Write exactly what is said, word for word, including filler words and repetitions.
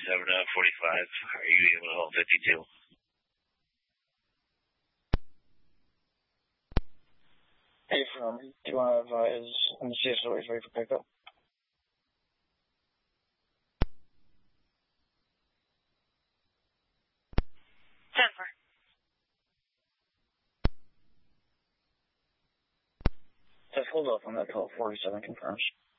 forty-seven forty-five. Are you able to hold fifty-two? Hey, from, do you want to advise on the C S O is ready for pickup? Denver. Just hold up on that call. forty-seven confirms.